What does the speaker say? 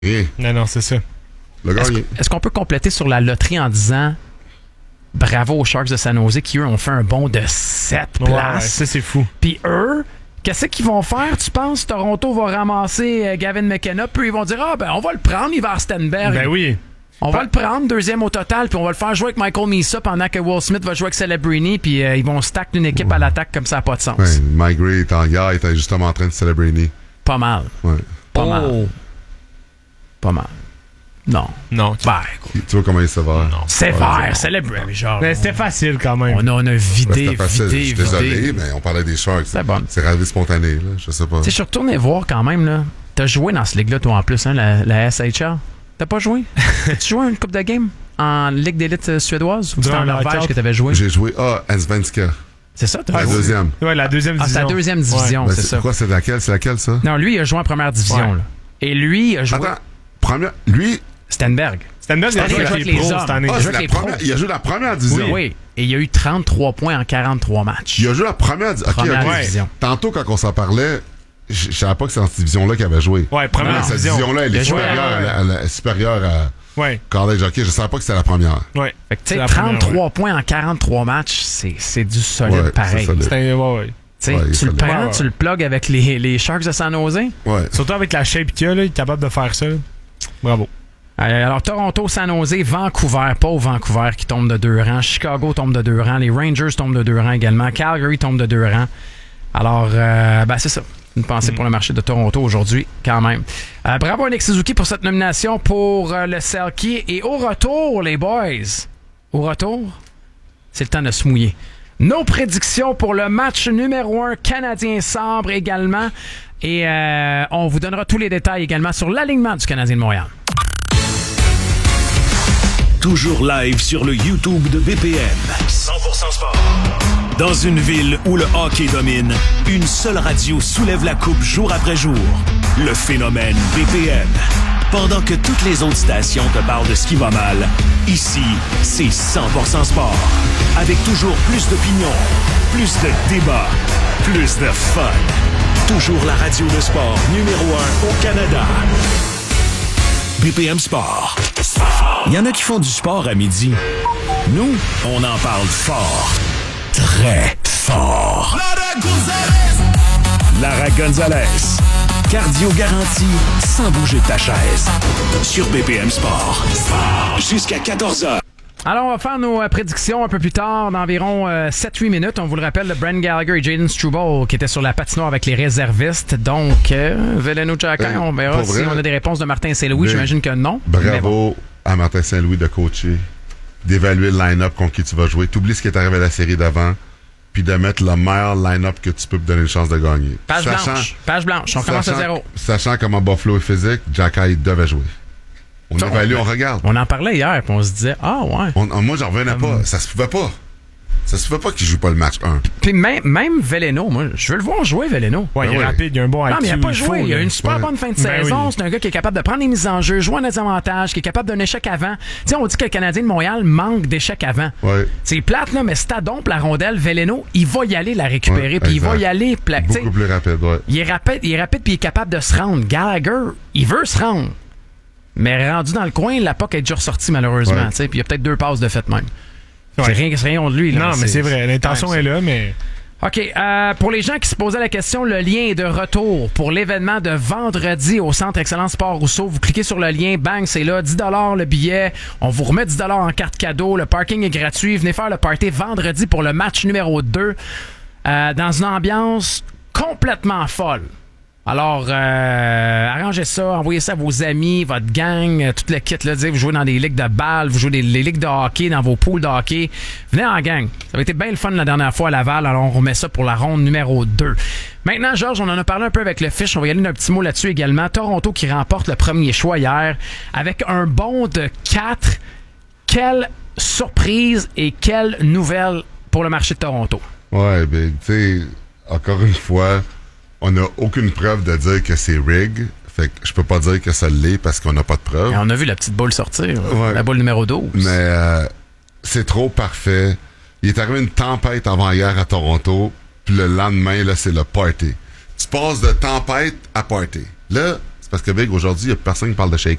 Rien. Non, c'est ça. Le gars, Est-ce qu'on peut compléter sur la loterie en disant bravo aux Sharks de San Jose qui, eux, ont fait un bond de 7 places. Ouais, ça, c'est fou. Puis eux, qu'est-ce qu'ils vont faire, tu penses? Toronto va ramasser Gavin McKenna, puis ils vont dire, on va le prendre, il va à Stenberg. Ben oui. On va le prendre, deuxième au total, puis on va le faire jouer avec Michael Misa pendant que Will Smith va jouer avec Celebrini, puis ils vont stack une équipe à l'attaque comme ça n'a pas de sens. ouais, Mike Gray, hier, il était justement en train de célébrer. Pas mal. Ouais. Pas mal. Pas mal. Non. Non. Tu vois comment il est sévère? Non. Sévère, Celebrini, genre. Mais c'était facile quand même. On a vidé, C'était facile. Je suis désolé, mais on parlait des Sharks. C'est bon. C'est ravi spontané, là. Je sais pas. Tu sais, je suis retourné voir quand même, là. T'as joué dans ce ligue-là, toi, en plus, hein, la SHL. T'as pas joué? T'as-tu joué une coupe de game en Ligue d'élite suédoise? Ou c'était en Norvège que t'avais joué? J'ai joué Svenska. C'est ça, t'as La joué? deuxième. Ouais, la deuxième division. C'est la deuxième division, Ben, c'est ça. Quoi, c'est laquelle? C'est laquelle, ça? Non, lui, il a joué en première division, Ouais. là. Et lui, il a joué... Attends, première... Lui... Stenberg. Stenberg, il a joué avec les pros cette année. Il joue avec les pros. Il a joué la première division. Oui. Et il y a eu 33 points en 43 matchs. Il a joué la première division. Première division. Tantôt, quand on s'en parlait, je savais pas que c'est dans cette division-là qu'il avait joué. Ouais, première Cette division. division-là, elle est supérieure à Ouais. college hockey. Je savais pas que c'était la première. Ouais. Fait que, tu sais, 33 points en 43 matchs, c'est du solide Ouais, pareil. c'est solide. C'était... Ouais. Tu sais, Ouais, il est tu le solide. prends, Ouais. tu le plugues avec les Sharks de San Jose. Ouais. Surtout avec la shape qu'il a, là, il est capable de faire ça. Bravo. Alors, Toronto, San Jose, Vancouver, pas au Vancouver qui tombe de 2 rangs. Chicago tombe de 2 rangs. Les Rangers tombent de 2 rangs également. Calgary tombe de 2 rangs. Alors, c'est ça. Une pensée pour le marché de Toronto aujourd'hui, quand même. Bravo à Nick Suzuki pour cette nomination pour le Selkie. Et au retour, les boys, au retour, c'est le temps de se mouiller. Nos prédictions pour le match numéro 1 Canadien-Sabre également. Et on vous donnera tous les détails également sur l'alignement du Canadien de Montréal. Toujours live sur le YouTube de BPM. 100% sport. Dans une ville où le hockey domine, une seule radio soulève la coupe jour après jour. Le phénomène BPM. Pendant que toutes les autres stations te parlent de ce qui va mal, ici, c'est 100% sport. Avec toujours plus d'opinions, plus de débats, plus de fun. Toujours la radio de sport numéro 1 au Canada. BPM Sport. Il y en a qui font du sport à midi. Nous, on en parle fort. Très fort. Lara Gonzalez. Cardio garanti sans bouger de ta chaise. Sur BPM Sport. Jusqu'à 14h. Alors, on va faire nos prédictions un peu plus tard, d'environ 7-8 minutes. On vous le rappelle, le Brent Gallagher et Jaden Struble qui étaient sur la patinoire avec les réservistes. Donc, Veleno Jacquin, on verra si on a des réponses de Martin Saint-Louis. J'imagine que non. Bravo à Martin Saint-Louis de coacher, d'évaluer le line-up contre qui tu vas jouer. T'oublies ce qui est arrivé à la série d'avant, puis de mettre le meilleur line-up que tu peux pour donner une chance de gagner. Page blanche. On commence à 0. Sachant comment Buffalo est physique, Jacquin devait jouer. On évalue, on regarde. On en parlait hier, puis on se disait, ouais. Moi, j'en revenais pas. Ça se pouvait pas. Ça se pouvait pas qu'il joue pas le match 1. Puis même Veleno, moi, je veux le voir jouer, Veleno. Ouais, il est rapide, il a un bon IQ. Non, mais il a pas joué. Il a une super bonne fin de saison. Oui. C'est un gars qui est capable de prendre les mises en jeu, jouer un désavantage, qui est capable d'un échec avant. Tu sais, on dit que le Canadien de Montréal manque d'échecs avant. Ouais. C'est plate, là, mais si t'as donc la rondelle, Veleno, il va y aller la récupérer, puis il va y aller... Beaucoup plus rapide, ouais. Il est rapide, puis il est capable de se rendre. Gallagher, il veut se rendre. Mais rendu dans le coin, la POC est déjà ressortie, malheureusement. Puis il y a peut-être 2 passes de fait même. Ouais. C'est rien de lui. Là, non, mais c'est vrai. L'intention est là, mais... OK. Pour les gens qui se posaient la question, le lien est de retour pour l'événement de vendredi au Centre Excellence Sport Rousseau. Vous cliquez sur le lien, bang, c'est là. 10$ le billet. On vous remet 10$ en carte cadeau. Le parking est gratuit. Venez faire le party vendredi pour le match numéro 2 dans une ambiance complètement folle. Alors, arrangez ça, envoyez ça à vos amis, votre gang, toute la kit. Là, vous jouez dans des ligues de balle, vous jouez les ligues de hockey, dans vos pools de hockey. Venez en gang. Ça avait été bien le fun la dernière fois à Laval, alors on remet ça pour la ronde numéro 2. Maintenant, Georges, on en a parlé un peu avec le fiche. On va y aller d'un petit mot là-dessus également. Toronto qui remporte le premier choix hier avec un bond de 4. Quelle surprise et quelle nouvelle pour le marché de Toronto. Ouais, ben, tu sais, encore une fois... On n'a aucune preuve de dire que c'est rig. Fait que je peux pas dire que ça l'est parce qu'on n'a pas de preuve. Et on a vu la petite boule sortir. Ouais. La boule numéro 12. Mais c'est trop parfait. Il est arrivé une tempête avant-hier à Toronto. Puis le lendemain, là, c'est le party. Tu passes de tempête à party. Là, c'est Parce que Big, aujourd'hui, il n'y a personne qui parle de shake